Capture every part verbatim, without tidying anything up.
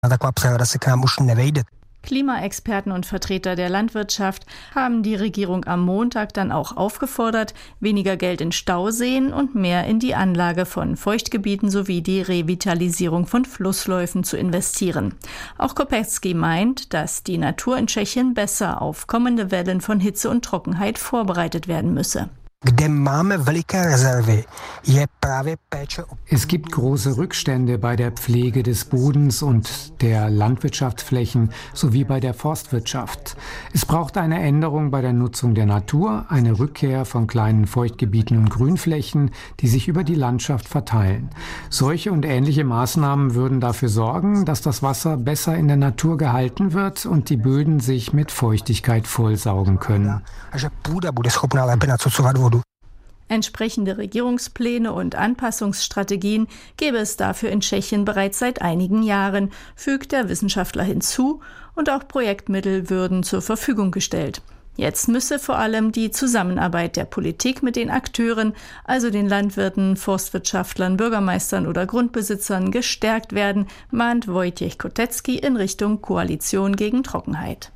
Klimaexperten und Vertreter der Landwirtschaft haben die Regierung am Montag dann auch aufgefordert, weniger Geld in Stauseen und mehr in die Anlage von Feuchtgebieten sowie die Revitalisierung von Flussläufen zu investieren. Auch Kopecky meint, dass die Natur in Tschechien besser auf kommende Wellen von Hitze und Trockenheit vorbereitet werden müsse. Es gibt große Rückstände bei der Pflege des Bodens und der Landwirtschaftsflächen sowie bei der Forstwirtschaft. Es braucht eine Änderung bei der Nutzung der Natur, eine Rückkehr von kleinen Feuchtgebieten und Grünflächen, die sich über die Landschaft verteilen. Solche und ähnliche Maßnahmen würden dafür sorgen, dass das Wasser besser in der Natur gehalten wird und die Böden sich mit Feuchtigkeit vollsaugen können. Entsprechende Regierungspläne und Anpassungsstrategien gäbe es dafür in Tschechien bereits seit einigen Jahren, fügt der Wissenschaftler hinzu, und auch Projektmittel würden zur Verfügung gestellt. Jetzt müsse vor allem die Zusammenarbeit der Politik mit den Akteuren, also den Landwirten, Forstwirtschaftlern, Bürgermeistern oder Grundbesitzern, gestärkt werden, mahnt Wojciech Kopecky in Richtung Koalition gegen Trockenheit.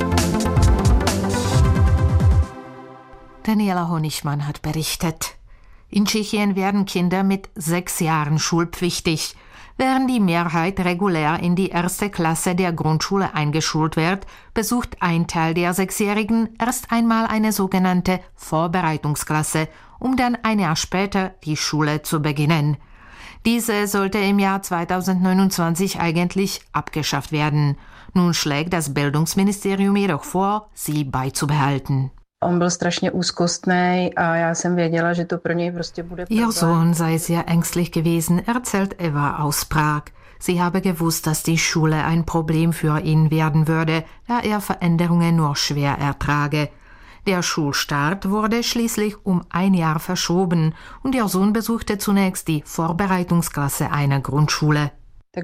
Daniela Honigmann hat berichtet. In Tschechien werden Kinder mit sechs Jahren schulpflichtig. Während die Mehrheit regulär in die erste Klasse der Grundschule eingeschult wird, besucht ein Teil der Sechsjährigen erst einmal eine sogenannte Vorbereitungsklasse, um dann ein Jahr später die Schule zu beginnen. Diese sollte im Jahr zweitausendneunundzwanzig eigentlich abgeschafft werden. Nun schlägt das Bildungsministerium jedoch vor, sie beizubehalten. Ihr Sohn sei sehr ängstlich gewesen, erzählt Eva aus Prag. Sie habe gewusst, dass die Schule ein Problem für ihn werden würde, da er Veränderungen nur schwer ertrage. Der Schulstart wurde schließlich um ein Jahr verschoben und ihr Sohn besuchte zunächst die Vorbereitungsklasse einer Grundschule. Er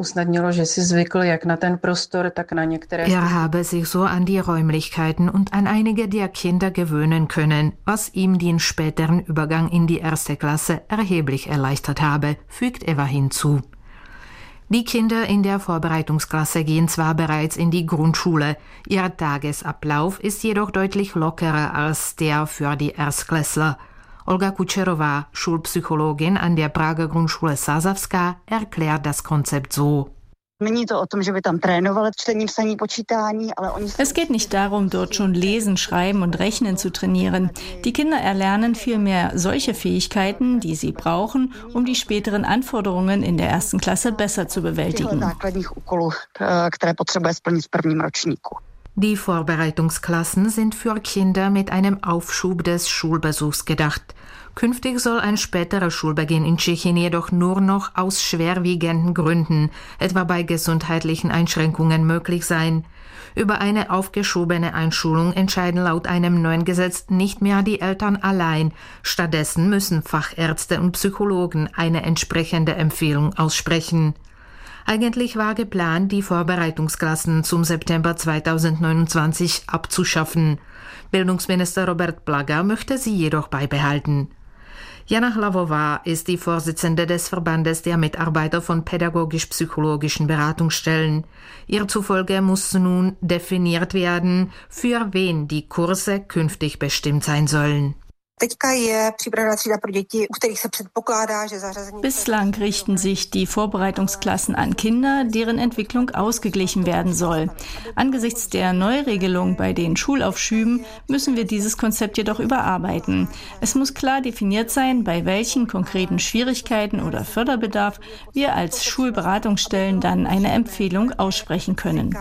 habe sich so an die Räumlichkeiten und an einige der Kinder gewöhnen können, was ihm den späteren Übergang in die erste Klasse erheblich erleichtert habe, fügt Eva hinzu. Die Kinder in der Vorbereitungsklasse gehen zwar bereits in die Grundschule, ihr Tagesablauf ist jedoch deutlich lockerer als der für die Erstklässler. Olga Kučerová, Schulpsychologin an der Prager Grundschule Sázavská, erklärt das Konzept so. Es geht nicht darum, dort schon lesen, schreiben und rechnen zu trainieren. Die Kinder erlernen vielmehr solche Fähigkeiten, die sie brauchen, um die späteren Anforderungen in der ersten Klasse besser zu bewältigen. Die Vorbereitungsklassen sind für Kinder mit einem Aufschub des Schulbesuchs gedacht. Künftig soll ein späterer Schulbeginn in Tschechien jedoch nur noch aus schwerwiegenden Gründen, etwa bei gesundheitlichen Einschränkungen, möglich sein. Über eine aufgeschobene Einschulung entscheiden laut einem neuen Gesetz nicht mehr die Eltern allein. Stattdessen müssen Fachärzte und Psychologen eine entsprechende Empfehlung aussprechen. Eigentlich war geplant, die Vorbereitungsklassen zum September zweitausendneunundzwanzig abzuschaffen. Bildungsminister Robert Plaga möchte sie jedoch beibehalten. Jana Hlavová ist die Vorsitzende des Verbandes der Mitarbeiter von pädagogisch-psychologischen Beratungsstellen. Ihr zufolge muss nun definiert werden, für wen die Kurse künftig bestimmt sein sollen. Bislang richten sich die Vorbereitungsklassen an Kinder, deren Entwicklung ausgeglichen werden soll. Angesichts der Neuregelung bei den Schulaufschüben müssen wir dieses Konzept jedoch überarbeiten. Es muss klar definiert sein, bei welchen konkreten Schwierigkeiten oder Förderbedarf wir als Schulberatungsstellen dann eine Empfehlung aussprechen können.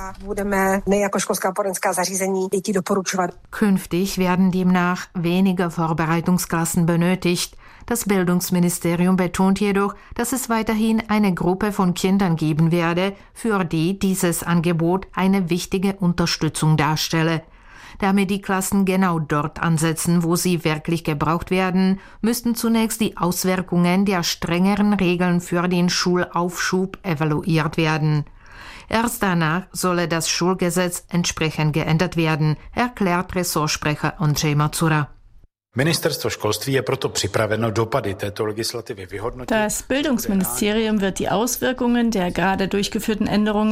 Künftig werden demnach weniger Vorbereitungsklassen Vorbereitungsklassen benötigt. Das Bildungsministerium betont jedoch, dass es weiterhin eine Gruppe von Kindern geben werde, für die dieses Angebot eine wichtige Unterstützung darstelle. Damit die Klassen genau dort ansetzen, wo sie wirklich gebraucht werden, müssten zunächst die Auswirkungen der strengeren Regeln für den Schulaufschub evaluiert werden. Erst danach solle das Schulgesetz entsprechend geändert werden, erklärt Ressortsprecher Ondřej Macura. Das Bildungsministerium wird die Auswirkungen der gerade durchgeführten Änderungen